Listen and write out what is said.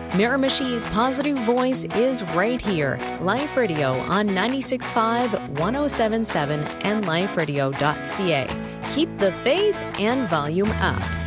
Miramichi's positive voice is right here. Life Radio on 96.5, 107.7, and liferadio.ca. Keep the faith and volume up.